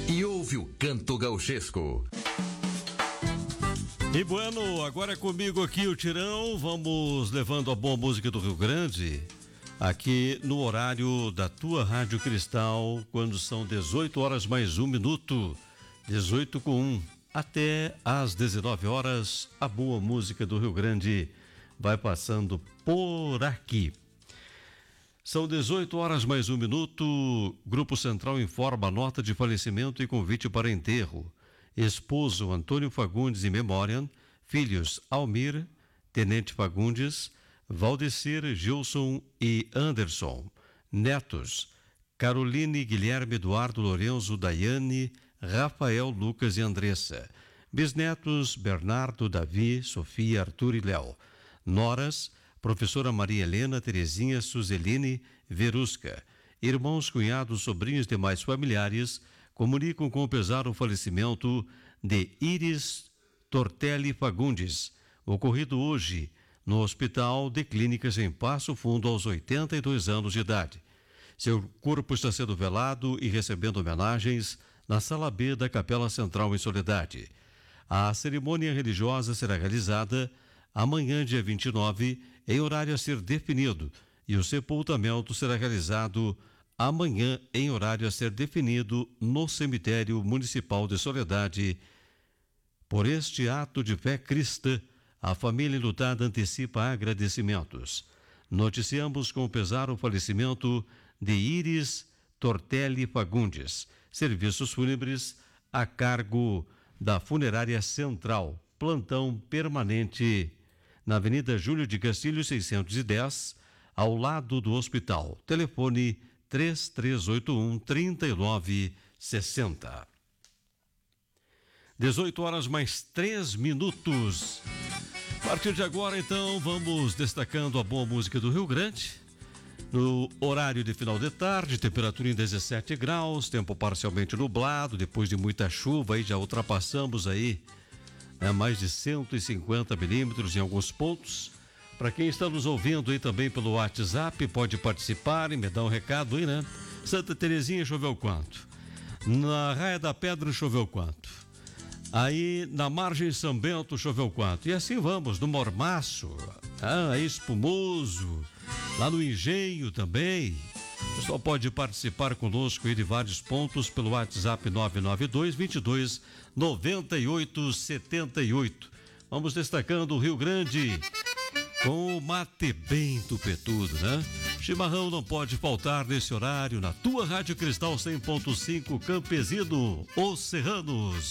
e ouve o canto gauchesco. E bueno, agora é comigo aqui o Tirão, vamos levando a boa música do Rio Grande, aqui no horário da tua Rádio Cristal, quando são 18 horas mais 1 minuto, 18 com 1, até às 19 horas, a boa música do Rio Grande vai passando por aqui. São 18 horas mais 1 minuto, Grupo Central informa nota de falecimento e convite para enterro. Esposo Antônio Fagundes em memória, filhos Almir, Tenente Fagundes, Valdecir, Gilson e Anderson, netos Caroline, Guilherme, Eduardo, Lorenzo, Daiane, Rafael, Lucas e Andressa, bisnetos Bernardo, Davi, Sofia, Arthur e Léo, noras Professora Maria Helena, Terezinha, Suzeline, Verusca, irmãos, cunhados, sobrinhos e demais familiares comunicam com pesar o falecimento de Iris Tortelli Fagundes, ocorrido hoje no Hospital de Clínicas em Passo Fundo aos 82 anos de idade. Seu corpo está sendo velado e recebendo homenagens na Sala B da Capela Central em Soledade. A cerimônia religiosa será realizada amanhã, dia 29, em horário a ser definido, e o sepultamento será realizado amanhã em horário a ser definido no Cemitério Municipal de Soledade. Por este ato de fé cristã, a família enlutada antecipa agradecimentos. Noticiamos com pesar o falecimento de Iris Tortelli Fagundes, serviços fúnebres a cargo da Funerária Central, plantão permanente na Avenida Júlio de Castilhos 610, ao lado do hospital. Telefone 3381-3960. 18 horas mais 3 minutos. A partir de agora, então, vamos destacando a boa música do Rio Grande. No horário de final de tarde, temperatura em 17 graus, tempo parcialmente nublado, depois de muita chuva, aí já ultrapassamos aí mais de 150 milímetros em alguns pontos. Para quem está nos ouvindo aí também pelo WhatsApp, pode participar e me dar um recado aí, né? Santa Terezinha choveu quanto? Na Raia da Pedra choveu quanto? Aí na Margem São Bento choveu quanto? E assim vamos, no Mormaço, aí Espumoso, lá no Engenho também. O pessoal pode participar conosco aí de vários pontos pelo WhatsApp 992-22-9878. Vamos destacando o Rio Grande com o mate bem tupetudo, né? Chimarrão não pode faltar nesse horário na tua Rádio Cristal 100.5 Campesino, Os Serranos.